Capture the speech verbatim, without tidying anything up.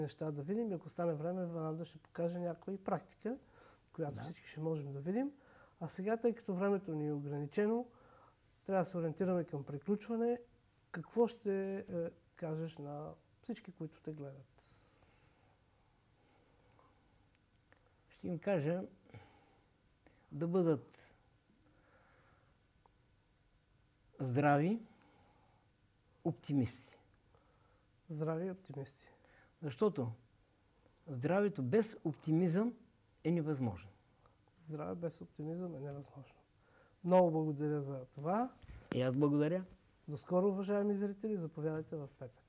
неща да видим и ако стане време, Валанда ще покаже някоя практика, която да. Всички ще можем да видим. А сега, тъй като времето ни е ограничено, трябва да се ориентираме към приключване. Какво ще е, кажеш на всички, които те гледат? Ще им кажа да бъдат здрави, оптимисти. Здрави и оптимисти. Защото здравето без оптимизъм е невъзможно. Здраве без оптимизъм е невъзможно. Много благодаря за това. И аз благодаря. До скоро, уважаеми зрители. Заповядайте в Петър.